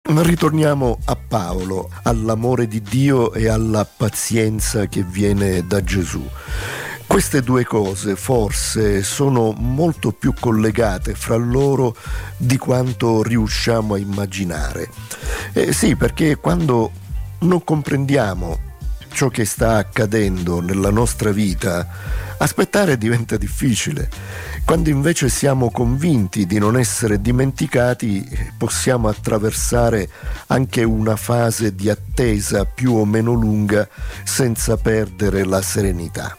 Ritorniamo a Paolo, all'amore di Dio e alla pazienza che viene da Gesù. Queste due cose forse sono molto più collegate fra loro di quanto riusciamo a immaginare. Sì, perché quando non comprendiamo ciò che sta accadendo nella nostra vita, aspettare diventa difficile. Quando invece siamo convinti di non essere dimenticati, possiamo attraversare anche una fase di attesa più o meno lunga senza perdere la serenità.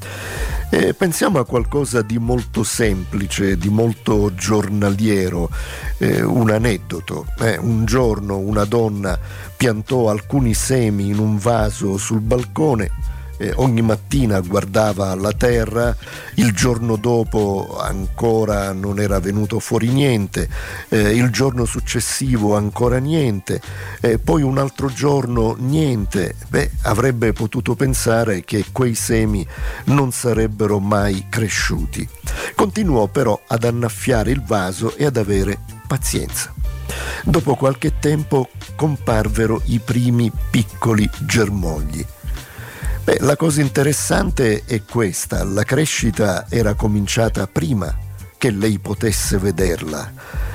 Pensiamo a qualcosa di molto semplice, di molto giornaliero, un aneddoto. Un giorno una donna piantò alcuni semi in un vaso sul balcone. Ogni mattina guardava la terra, il giorno dopo ancora non era venuto fuori niente, il giorno successivo ancora niente, poi un altro giorno niente. Avrebbe potuto pensare che quei semi non sarebbero mai cresciuti. Continuò però ad annaffiare il vaso e ad avere pazienza. Dopo qualche tempo comparvero i primi piccoli germogli. La cosa interessante è questa: la crescita era cominciata prima che lei potesse vederla.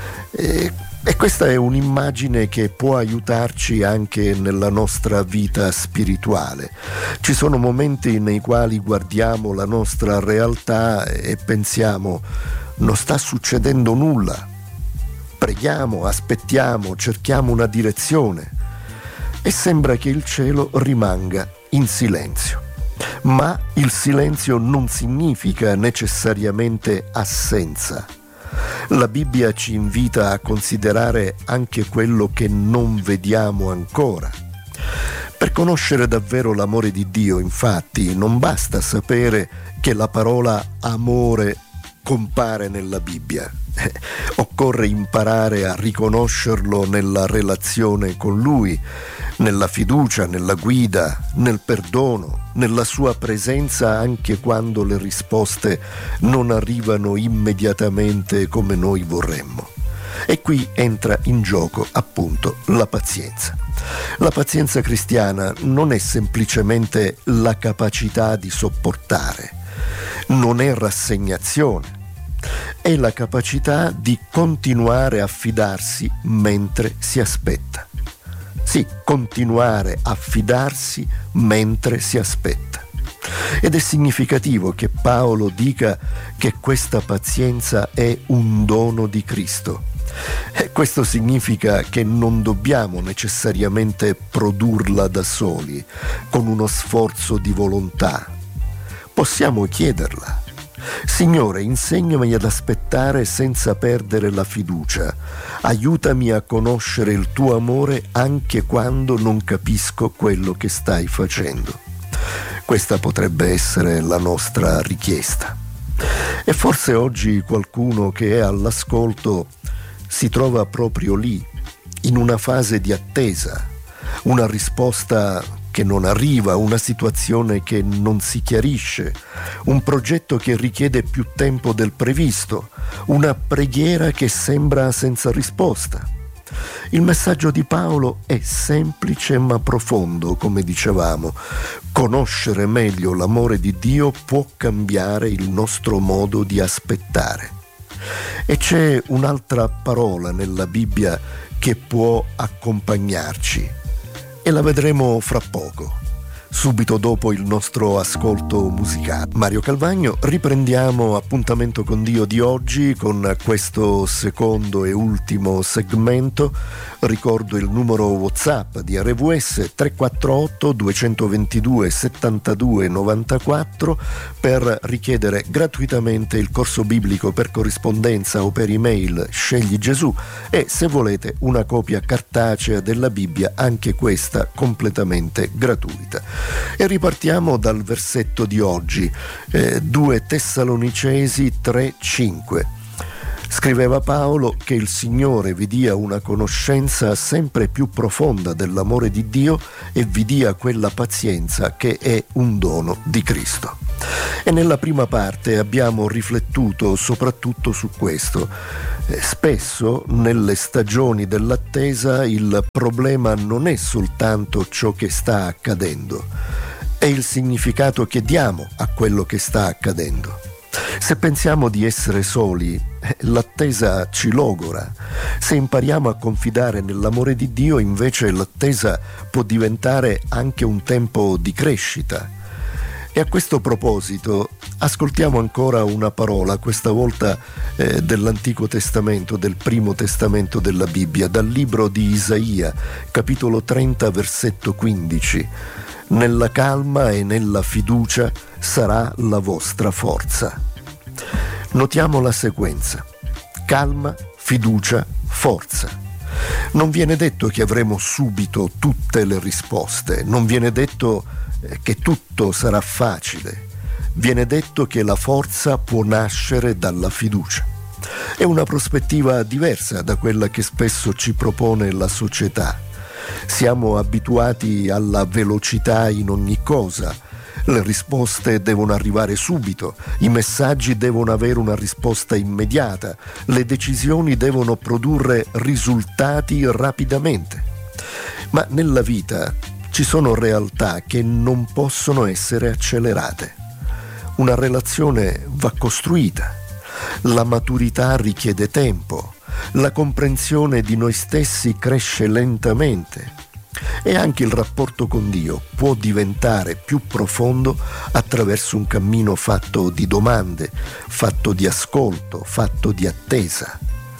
E questa è un'immagine che può aiutarci anche nella nostra vita spirituale. Ci sono momenti nei quali guardiamo la nostra realtà e pensiamo: non sta succedendo nulla. Preghiamo, aspettiamo, cerchiamo una direzione e sembra che il cielo rimanga in silenzio. Ma il silenzio non significa necessariamente assenza. La Bibbia ci invita a considerare anche quello che non vediamo ancora. Per conoscere davvero l'amore di Dio, infatti, non basta sapere che la parola amore compare nella Bibbia. Occorre imparare a riconoscerlo nella relazione con Lui, nella fiducia, nella guida, nel perdono, nella sua presenza anche quando le risposte non arrivano immediatamente come noi vorremmo. E qui entra in gioco appunto la pazienza. La pazienza cristiana non è semplicemente la capacità di sopportare, non è rassegnazione, è la capacità di continuare a fidarsi mentre si aspetta. Sì, continuare a fidarsi mentre si aspetta. Ed è significativo che Paolo dica che questa pazienza è un dono di Cristo. Questo significa che non dobbiamo necessariamente produrla da soli, con uno sforzo di volontà. Possiamo chiederla. Signore, insegnami ad aspettare senza perdere la fiducia. Aiutami a conoscere il tuo amore anche quando non capisco quello che stai facendo. Questa potrebbe essere la nostra richiesta. E forse oggi qualcuno che è all'ascolto si trova proprio lì, in una fase di attesa, una risposta che non arriva, una situazione che non si chiarisce, un progetto che richiede più tempo del previsto, una preghiera che sembra senza risposta. Il messaggio di Paolo è semplice ma profondo, come dicevamo. Conoscere meglio l'amore di Dio può cambiare il nostro modo di aspettare. E c'è un'altra parola nella Bibbia che può accompagnarci. E la vedremo fra poco, subito dopo il nostro ascolto musicale. Mario Calvagno, riprendiamo Appuntamento con Dio di oggi con questo secondo e ultimo segmento. Ricordo il numero WhatsApp di RVS 348 222 72 94 per richiedere gratuitamente il corso biblico per corrispondenza o per email Scegli Gesù, e se volete una copia cartacea della Bibbia, anche questa completamente gratuita. E ripartiamo dal versetto di oggi, 2 Tessalonicesi 3:5. Scriveva Paolo che il Signore vi dia una conoscenza sempre più profonda dell'amore di Dio e vi dia quella pazienza che è un dono di Cristo. E nella prima parte abbiamo riflettuto soprattutto su questo. Spesso nelle stagioni dell'attesa il problema non è soltanto ciò che sta accadendo, è il significato che diamo a quello che sta accadendo. Se pensiamo di essere soli, l'attesa ci logora. Se impariamo a confidare nell'amore di Dio, invece l'attesa può diventare anche un tempo di crescita. E a questo proposito ascoltiamo ancora una parola, questa volta dell'Antico Testamento, del Primo Testamento della Bibbia, dal libro di Isaia, capitolo 30, versetto 15. Nella calma e nella fiducia sarà la vostra forza. Notiamo la sequenza: calma, fiducia, forza. Non viene detto che avremo subito tutte le risposte, non viene detto che tutto sarà facile, viene detto che la forza può nascere dalla fiducia. È una prospettiva diversa da quella che spesso ci propone la società. Siamo abituati alla velocità in ogni cosa. Le risposte devono arrivare subito, i messaggi devono avere una risposta immediata, le decisioni devono produrre risultati rapidamente. Ma nella vita ci sono realtà che non possono essere accelerate. Una relazione va costruita, la maturità richiede tempo, la comprensione di noi stessi cresce lentamente e anche il rapporto con Dio può diventare più profondo attraverso un cammino fatto di domande, fatto di ascolto, fatto di attesa.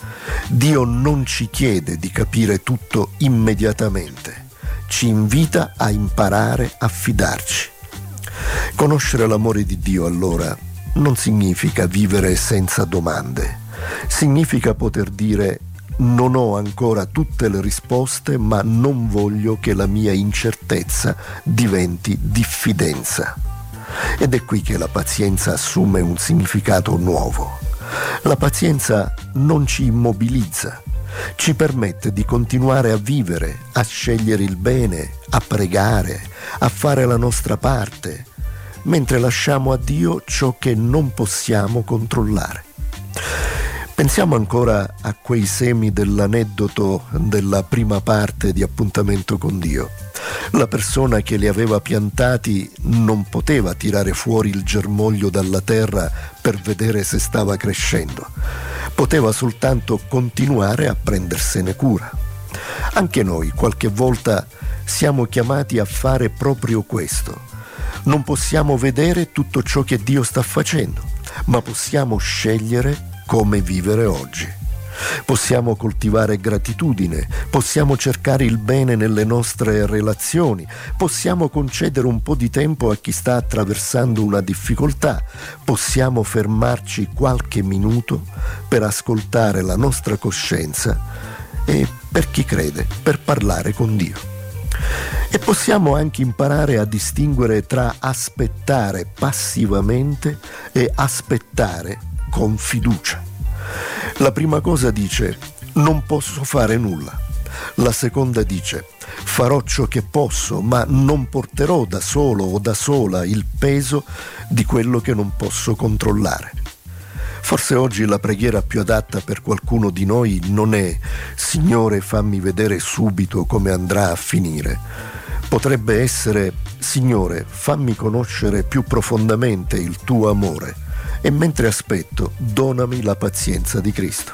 Dio non ci chiede di capire tutto immediatamente, ci invita a imparare a fidarci. Conoscere l'amore di Dio, allora, non significa vivere senza domande. Significa poter dire: non ho ancora tutte le risposte, ma non voglio che la mia incertezza diventi diffidenza. Ed è qui che la pazienza assume un significato nuovo. La pazienza non ci immobilizza, ci permette di continuare a vivere, a scegliere il bene, a pregare, a fare la nostra parte, mentre lasciamo a Dio ciò che non possiamo controllare. Pensiamo ancora a quei semi dell'aneddoto della prima parte di Appuntamento con Dio. La persona che li aveva piantati non poteva tirare fuori il germoglio dalla terra per vedere se stava crescendo. Poteva soltanto continuare a prendersene cura. Anche noi qualche volta siamo chiamati a fare proprio questo. Non possiamo vedere tutto ciò che Dio sta facendo, ma possiamo scegliere come vivere oggi. Possiamo coltivare gratitudine, possiamo cercare il bene nelle nostre relazioni, possiamo concedere un po' di tempo a chi sta attraversando una difficoltà, possiamo fermarci qualche minuto per ascoltare la nostra coscienza e, per chi crede, per parlare con Dio. E possiamo anche imparare a distinguere tra aspettare passivamente e aspettare con fiducia. La prima cosa dice: non posso fare nulla. La seconda dice: farò ciò che posso, ma non porterò da solo o da sola il peso di quello che non posso controllare. Forse oggi la preghiera più adatta per qualcuno di noi non è: Signore, fammi vedere subito come andrà a finire. Potrebbe essere: Signore, fammi conoscere più profondamente il tuo amore e mentre aspetto, donami la pazienza di Cristo.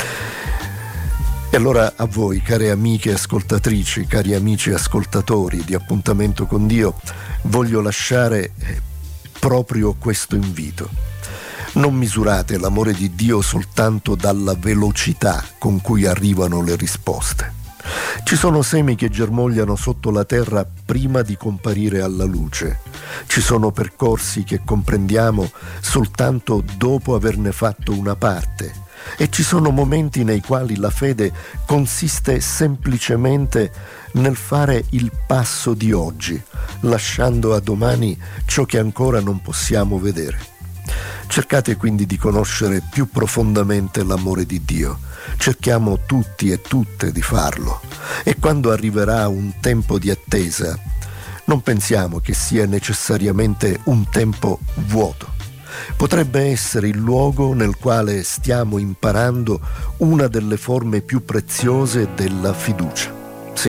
E allora a voi, care amiche ascoltatrici, cari amici ascoltatori di Appuntamento con Dio, voglio lasciare proprio questo invito. Non misurate l'amore di Dio soltanto dalla velocità con cui arrivano le risposte. Ci sono semi che germogliano sotto la terra prima di comparire alla luce. Ci sono percorsi che comprendiamo soltanto dopo averne fatto una parte. E ci sono momenti nei quali la fede consiste semplicemente nel fare il passo di oggi, lasciando a domani ciò che ancora non possiamo vedere. Cercate quindi di conoscere più profondamente l'amore di Dio. Cerchiamo tutti e tutte di farlo. E quando arriverà un tempo di attesa, non pensiamo che sia necessariamente un tempo vuoto. Potrebbe essere il luogo nel quale stiamo imparando una delle forme più preziose della fiducia. Sì,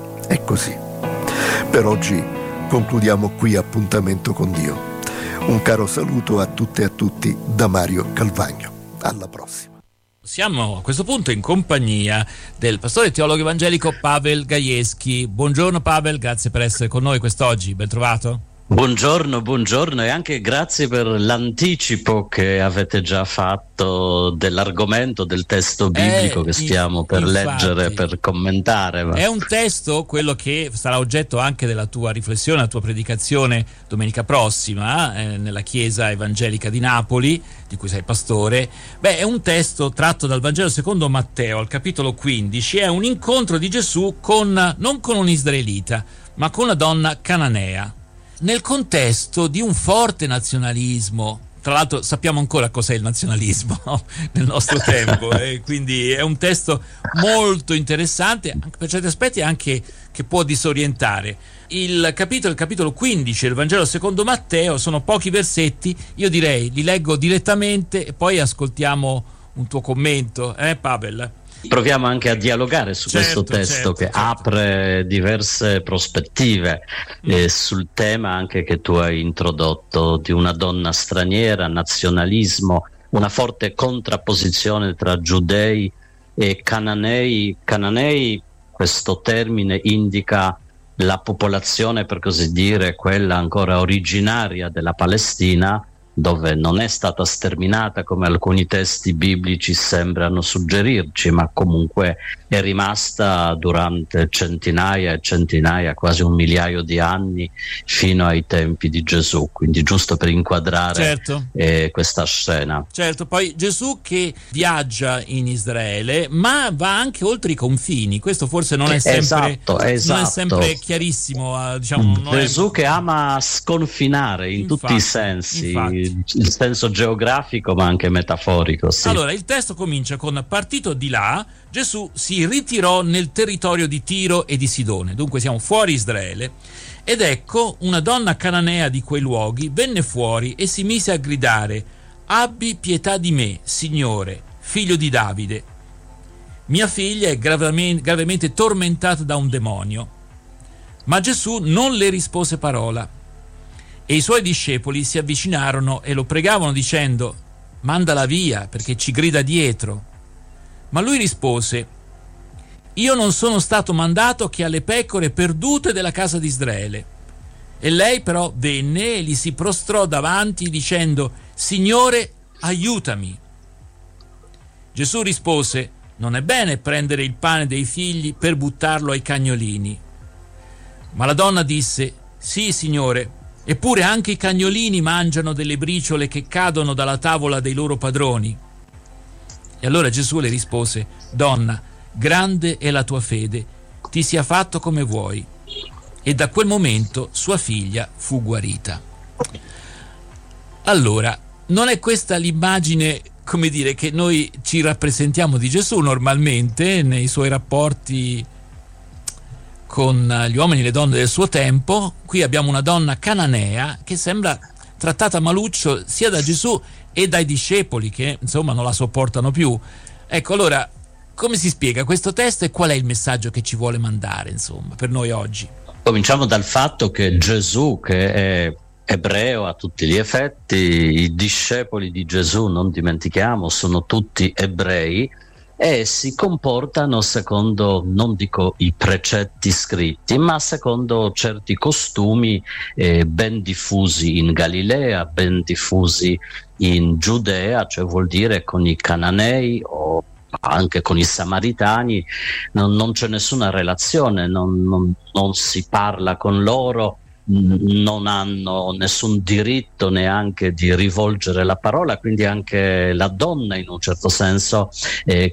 è così. Per oggi concludiamo qui Appuntamento con Dio. Un caro saluto a tutte e a tutti da Mario Calvagno. Alla prossima. Siamo a questo punto in compagnia del pastore teologo evangelico Pavel Gajewski. Buongiorno Pavel, grazie per essere con noi quest'oggi, ben trovato. Buongiorno e anche grazie per l'anticipo che avete già fatto dell'argomento del testo biblico che stiamo per leggere, per commentare. È un testo, quello che sarà oggetto anche della tua riflessione, la tua predicazione domenica prossima nella Chiesa Evangelica di Napoli, di cui sei pastore. È un testo tratto dal Vangelo secondo Matteo, al capitolo 15, è un incontro di Gesù non con un israelita, ma con una donna cananea, nel contesto di un forte nazionalismo. Tra l'altro sappiamo ancora cos'è il nazionalismo, no? Nel nostro tempo, quindi è un testo molto interessante, anche per certi aspetti anche che può disorientare. Il capitolo 15 del Vangelo secondo Matteo sono pochi versetti, io direi li leggo direttamente e poi ascoltiamo un tuo commento, Pavel? Proviamo anche a dialogare su questo testo che apre diverse prospettive sul tema anche che tu hai introdotto di una donna straniera, nazionalismo, una forte contrapposizione tra giudei e cananei. Cananei, questo termine indica la popolazione, per così dire, quella ancora originaria della Palestina, dove non è stata sterminata come alcuni testi biblici sembrano suggerirci, ma comunque è rimasta durante centinaia e centinaia, quasi un migliaio di anni, fino ai tempi di Gesù, quindi giusto per inquadrare questa scena. Certo, poi Gesù che viaggia in Israele, ma va anche oltre i confini, questo forse non è sempre, esatto. Non è sempre chiarissimo, Gesù che ama sconfinare in tutti i sensi, il senso geografico ma anche metaforico. Sì. Allora il testo comincia con: partito di là, Gesù si ritirò nel territorio di Tiro e di Sidone, dunque siamo fuori Israele, ed ecco una donna cananea di quei luoghi venne fuori e si mise a gridare: abbi pietà di me, Signore, figlio di Davide, mia figlia è gravemente tormentata da un demonio. Ma Gesù non le rispose parola. E i suoi discepoli si avvicinarono e lo pregavano dicendo: mandala via, perché ci grida dietro. Ma lui rispose: io non sono stato mandato che alle pecore perdute della casa di Israele. E lei però venne e gli si prostrò davanti dicendo: Signore, aiutami. Gesù rispose: non è bene prendere il pane dei figli per buttarlo ai cagnolini. Ma la donna disse: sì, Signore, eppure anche i cagnolini mangiano delle briciole che cadono dalla tavola dei loro padroni. E allora Gesù le rispose: donna, grande è la tua fede, ti sia fatto come vuoi. E da quel momento sua figlia fu guarita. Allora, non è questa l'immagine, come dire, che noi ci rappresentiamo di Gesù normalmente nei suoi rapporti con gli uomini e le donne del suo tempo. Qui abbiamo una donna cananea che sembra trattata maluccio sia da Gesù e dai discepoli che insomma non la sopportano più. Ecco, allora come si spiega questo testo e qual è il messaggio che ci vuole mandare insomma per noi oggi? Cominciamo dal fatto che Gesù, che è ebreo a tutti gli effetti, i discepoli di Gesù, non dimentichiamo, sono tutti ebrei e si comportano secondo, non dico i precetti scritti, ma secondo certi costumi ben diffusi in Galilea, ben diffusi in Giudea, cioè vuol dire con i cananei o anche con i samaritani non c'è nessuna relazione, non si parla con loro, non hanno nessun diritto neanche di rivolgere la parola, quindi anche la donna in un certo senso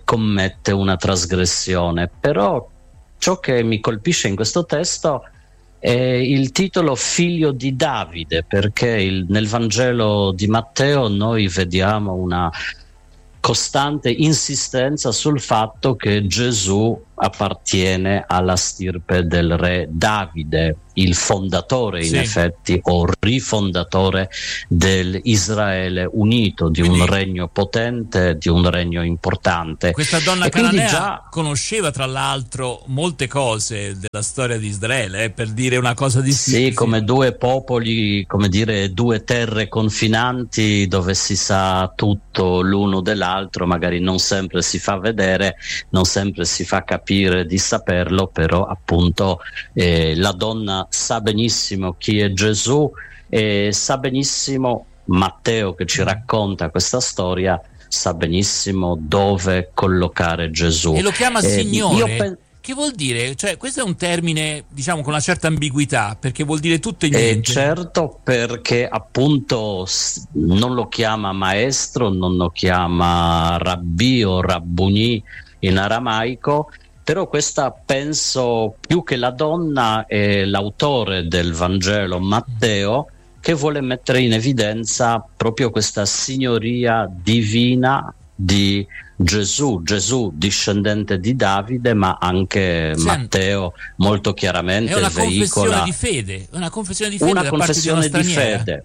commette una trasgressione. Però ciò che mi colpisce in questo testo il titolo Figlio di Davide, perché nel Vangelo di Matteo noi vediamo una costante insistenza sul fatto che Gesù appartiene alla stirpe del re Davide, il fondatore in effetti o rifondatore dell'Israele unito, di un regno potente, di un regno importante. Questa donna cananea conosceva tra l'altro molte cose della storia di Israele, per dire una cosa di sì, come due popoli, come dire due terre confinanti dove si sa tutto l'uno dell'altro, magari non sempre si fa vedere, non sempre si fa capire di saperlo, però appunto la donna sa benissimo chi è Gesù e sa benissimo, Matteo che ci racconta questa storia sa benissimo dove collocare Gesù e lo chiama Signore. Che vuol dire? Cioè, questo è un termine, diciamo, con una certa ambiguità, perché vuol dire tutto e niente. Certo, perché appunto non lo chiama maestro, non lo chiama rabbì o rabbuni in aramaico, però questa, penso, più che la donna è l'autore del Vangelo, Matteo, che vuole mettere in evidenza proprio questa signoria divina di Gesù, discendente di Davide, ma anche Matteo molto chiaramente veicola. È una confessione di fede, una confessione di fede da parte di una straniera.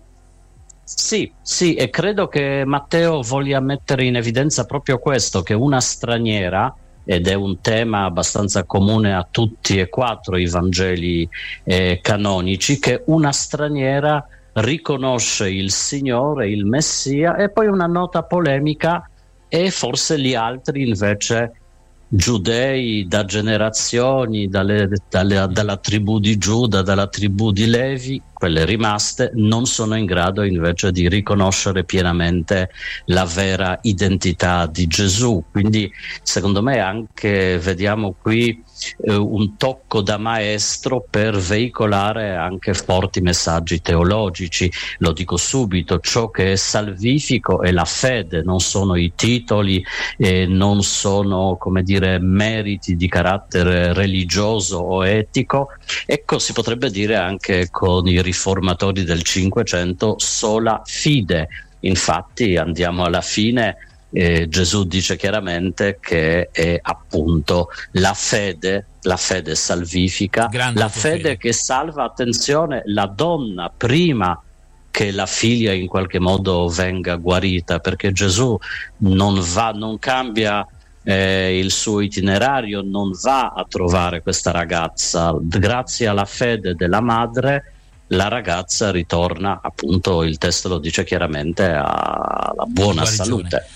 Sì, e credo che Matteo voglia mettere in evidenza proprio questo, che una straniera, ed è un tema abbastanza comune a tutti e quattro i Vangeli canonici, che una straniera riconosce il Signore, il Messia, e poi una nota polemica, e forse gli altri invece giudei da generazioni, dalla tribù di Giuda, dalla tribù di Levi, quelle rimaste, non sono in grado invece di riconoscere pienamente la vera identità di Gesù. Quindi secondo me anche vediamo qui un tocco da maestro per veicolare anche forti messaggi teologici. Lo dico subito, ciò che è salvifico è la fede, non sono i titoli, non sono, come dire, meriti di carattere religioso o etico. Ecco, si potrebbe dire anche con i riformatori del Cinquecento, sola fide. Infatti andiamo alla fine, Gesù dice chiaramente che è appunto la fede salvifica, la fede che salva, attenzione, la donna prima che la figlia in qualche modo venga guarita, perché Gesù non cambia il suo itinerario, non va a trovare questa ragazza. Grazie alla fede della madre la ragazza ritorna, appunto il testo lo dice chiaramente, alla buona salute.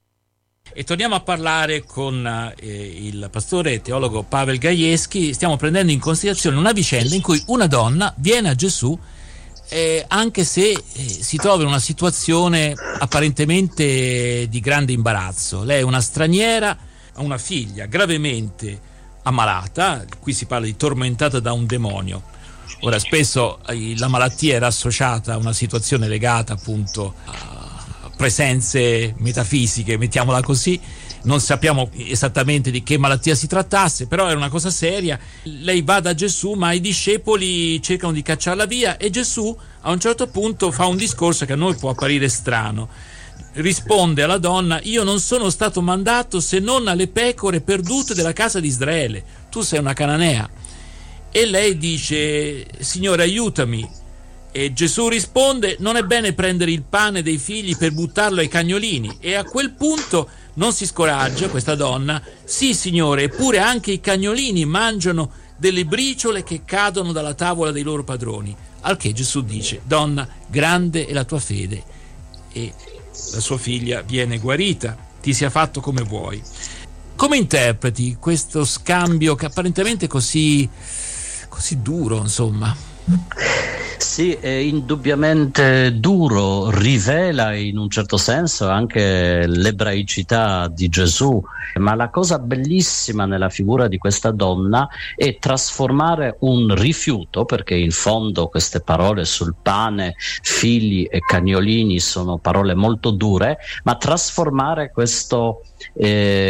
E torniamo a parlare con il pastore teologo Pavel Gajewski. Stiamo prendendo in considerazione una vicenda in cui una donna viene a Gesù anche se si trova in una situazione apparentemente di grande imbarazzo. Lei è una straniera, ha una figlia gravemente ammalata, qui si parla di tormentata da un demonio. Ora, spesso la malattia era associata a una situazione legata appunto a presenze metafisiche, mettiamola così. Non sappiamo esattamente di che malattia si trattasse, però era una cosa seria. Lei va da Gesù, ma i discepoli cercano di cacciarla via, e Gesù a un certo punto fa un discorso che a noi può apparire strano. Risponde alla donna: io non sono stato mandato se non alle pecore perdute della casa di Israele. Tu sei una cananea. E lei dice: Signore, aiutami. E Gesù risponde: non è bene prendere il pane dei figli per buttarlo ai cagnolini. E a quel punto non si scoraggia questa donna: sì, Signore, eppure anche i cagnolini mangiano delle briciole che cadono dalla tavola dei loro padroni. Al che Gesù dice: donna, grande è la tua fede, e la sua figlia viene guarita, ti sia fatto come vuoi. Come interpreti questo scambio che apparentemente così duro, insomma? Sì, è indubbiamente duro, rivela in un certo senso anche l'ebraicità di Gesù, ma la cosa bellissima nella figura di questa donna è trasformare un rifiuto, perché in fondo queste parole sul pane, figli e cagnolini sono parole molto dure, ma trasformare questo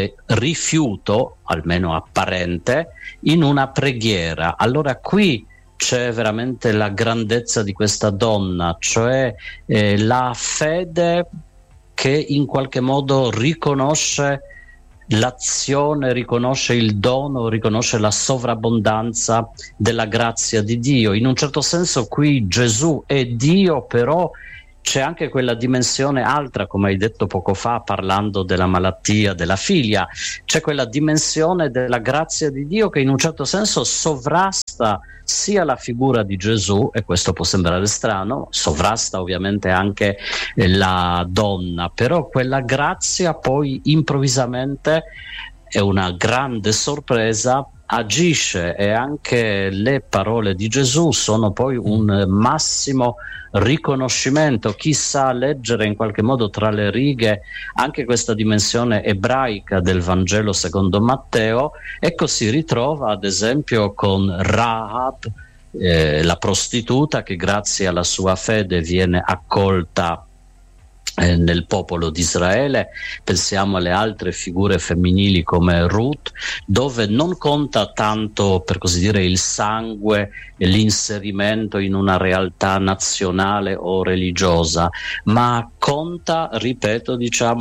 rifiuto, almeno apparente, in una preghiera. Allora qui c'è veramente la grandezza di questa donna, cioè la fede che in qualche modo riconosce l'azione, riconosce il dono, riconosce la sovrabbondanza della grazia di Dio. In un certo senso qui Gesù è Dio, però c'è anche quella dimensione altra, come hai detto poco fa parlando della malattia della figlia, c'è quella dimensione della grazia di Dio che in un certo senso sovrasta sia la figura di Gesù, e questo può sembrare strano, sovrasta ovviamente anche la donna, però quella grazia poi improvvisamente è una grande sorpresa, agisce, e anche le parole di Gesù sono poi un massimo riconoscimento. Chi sa leggere in qualche modo tra le righe anche questa dimensione ebraica del Vangelo secondo Matteo, ecco, si ritrova ad esempio con Rahab, la prostituta che grazie alla sua fede viene accolta nel popolo di Israele. Pensiamo alle altre figure femminili come Ruth, dove non conta tanto, per così dire, il sangue e l'inserimento in una realtà nazionale o religiosa, ma conta, ripeto,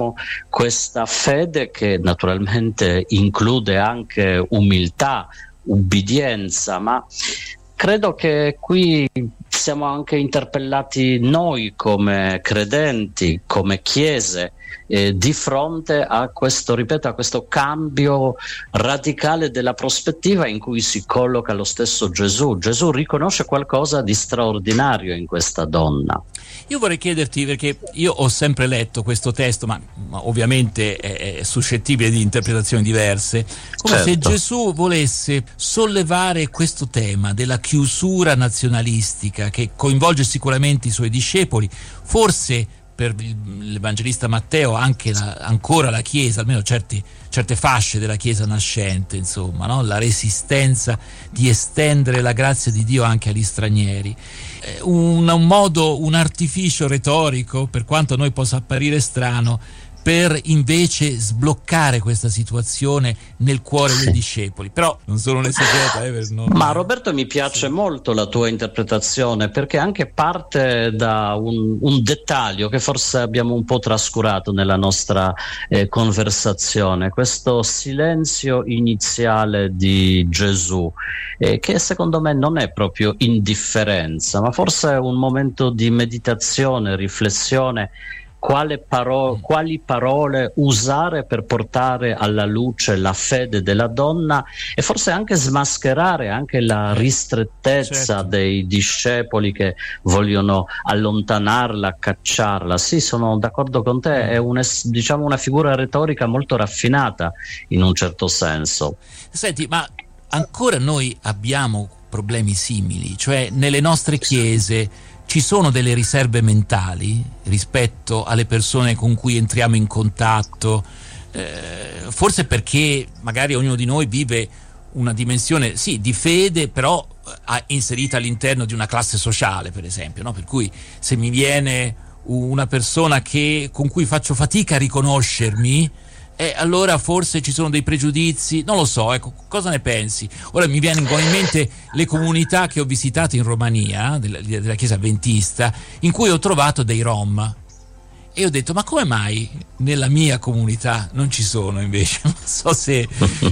questa fede che naturalmente include anche umiltà, ubbidienza, ma credo che qui siamo anche interpellati noi come credenti, come chiese, di fronte a questo, ripeto, a questo cambio radicale della prospettiva in cui si colloca lo stesso Gesù. Gesù riconosce qualcosa di straordinario in questa donna. Io vorrei chiederti, perché io ho sempre letto questo testo, ma ovviamente è suscettibile di interpretazioni diverse, come se Gesù volesse sollevare questo tema della chiusura nazionalistica che coinvolge sicuramente i suoi discepoli, forse per l'Evangelista Matteo anche ancora la Chiesa, almeno certe fasce della Chiesa nascente, insomma, no? La resistenza di estendere la grazia di Dio anche agli stranieri. Un modo, un artificio retorico, per quanto a noi possa apparire strano, per invece sbloccare questa situazione nel cuore dei discepoli. Però non sono un esegeta, Ma Roberto, mi piace molto la tua interpretazione, perché anche parte da un dettaglio che forse abbiamo un po' trascurato nella nostra conversazione, questo silenzio iniziale di Gesù, che secondo me non è proprio indifferenza, ma forse è un momento di meditazione, riflessione. Quali parole usare per portare alla luce la fede della donna e forse anche smascherare anche la ristrettezza dei discepoli che vogliono allontanarla, cacciarla. Sì, sono d'accordo con te, è una figura retorica molto raffinata in un certo senso. Senti, ma ancora noi abbiamo problemi simili, cioè nelle nostre chiese ci sono delle riserve mentali rispetto alle persone con cui entriamo in contatto, forse perché magari ognuno di noi vive una dimensione di fede, però inserita all'interno di una classe sociale, per esempio, no? Per cui se mi viene una persona con cui faccio fatica a riconoscermi, allora forse ci sono dei pregiudizi, non lo so, ecco, cosa ne pensi? Ora mi vengono in mente le comunità che ho visitato in Romania, della Chiesa Adventista, in cui ho trovato dei Rom, e ho detto, ma come mai nella mia comunità non ci sono invece? Non so se...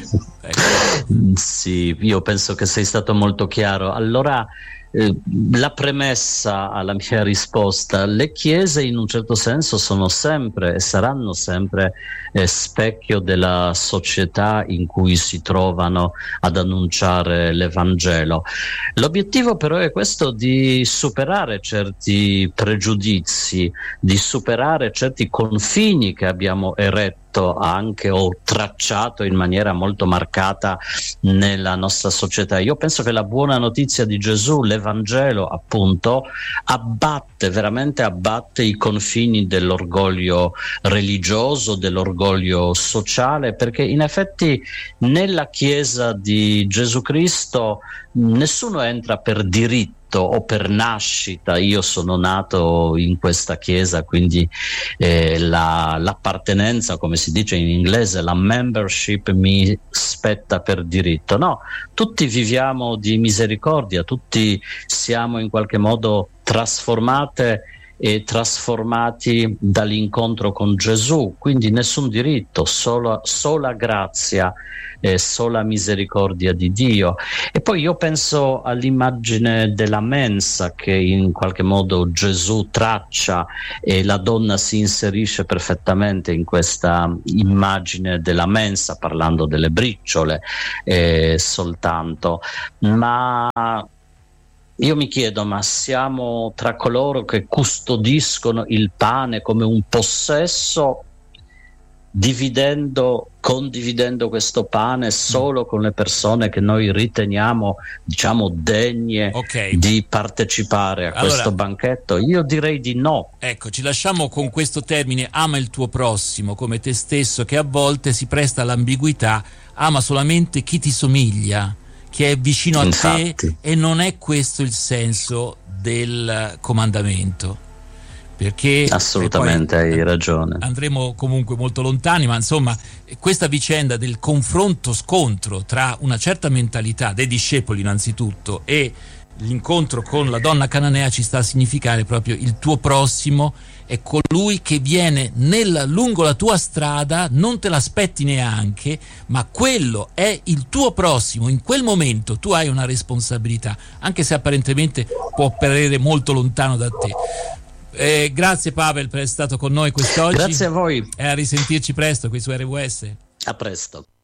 Sì, io penso che sei stato molto chiaro. Allora, la premessa alla mia risposta: le chiese in un certo senso sono sempre e saranno sempre specchio della società in cui si trovano ad annunciare l'Evangelo. L'obiettivo però è questo, di superare certi pregiudizi, di superare certi confini che abbiamo eretto anche o tracciato in maniera molto marcata nella nostra società. Io penso che la buona notizia di Gesù, l'Evangelo appunto, veramente abbatte i confini dell'orgoglio religioso, dell'orgoglio sociale, perché in effetti nella Chiesa di Gesù Cristo nessuno entra per diritto, o per nascita. Io sono nato in questa chiesa, quindi l'appartenenza, come si dice in inglese, la membership mi spetta per diritto. No, tutti viviamo di misericordia, tutti siamo in qualche modo trasformati dall'incontro con Gesù, quindi nessun diritto, sola grazia e sola misericordia di Dio. E poi io penso all'immagine della mensa che in qualche modo Gesù traccia, e la donna si inserisce perfettamente in questa immagine della mensa, parlando delle briciole soltanto. Ma io mi chiedo, ma siamo tra coloro che custodiscono il pane come un possesso, condividendo questo pane solo con le persone che noi riteniamo, diciamo, degne di partecipare a questo banchetto? Io direi di no. Ecco, ci lasciamo con questo termine: ama il tuo prossimo come te stesso, che a volte si presta all'ambiguità, ama solamente chi ti somiglia, che è vicino a te, e non è questo il senso del comandamento, perché assolutamente hai ragione. Andremo comunque molto lontani, ma insomma questa vicenda del confronto-scontro tra una certa mentalità dei discepoli innanzitutto e l'incontro con la donna cananea ci sta a significare proprio: il tuo prossimo è colui che viene lungo la tua strada, non te l'aspetti neanche, ma quello è il tuo prossimo. In quel momento tu hai una responsabilità, anche se apparentemente può apparire molto lontano da te. Grazie Pavel per essere stato con noi quest'oggi. Grazie a voi. E a risentirci presto qui su RWS. A presto.